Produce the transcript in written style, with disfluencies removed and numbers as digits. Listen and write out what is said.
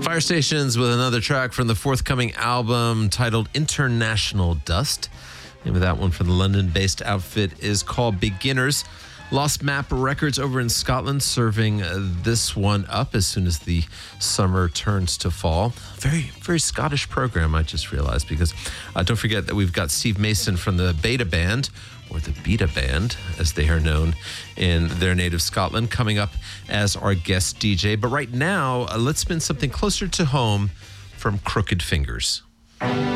Fire Stations with another track from the forthcoming album titled International Dust. The name of that one from the London-based outfit is called Beginners. Lost Map Records over in Scotland serving this one up as soon as the summer turns to fall. Very, very Scottish program, I just realized, because don't forget that we've got Steve Mason from the Beta Band, or the Beta Band, as they are known in their native Scotland, coming up as our guest DJ. But right now, let's spin something closer to home from Crooked Fingers.